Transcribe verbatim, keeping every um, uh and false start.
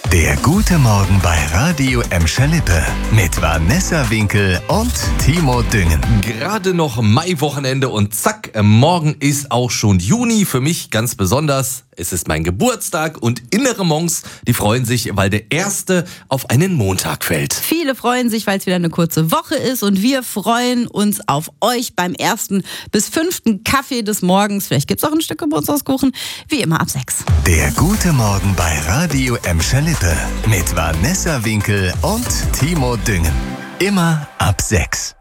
Der gute Morgen bei Radio Emscher-Lippe mit Vanessa Winkel und Timo Düngen. Gerade noch Maiwochenende und zack, morgen ist auch schon Juni. Für mich ganz besonders. Es ist mein Geburtstag und innere Monks, die freuen sich, weil der erste auf einen Montag fällt. Viele freuen sich, weil es wieder eine kurze Woche ist und wir freuen uns auf euch beim ersten bis fünften Kaffee des Morgens. Vielleicht gibt's auch ein Stück Geburtstagskuchen, wie immer ab sechs. Der gute Morgen bei Radio Emscher-Lippe mit Vanessa Winkel und Timo Düngen. Immer ab sechs.